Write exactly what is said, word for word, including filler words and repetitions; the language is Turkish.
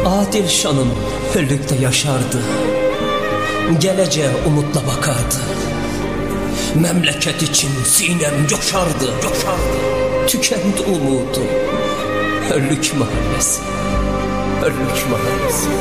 Adil şanım hüllükte yaşardı, geleceğe umutla bakardı. Memleket için sinem coşardı, coşardı. Tükendi umudu, Hürlük mahallesi, Hürlük mahallesi.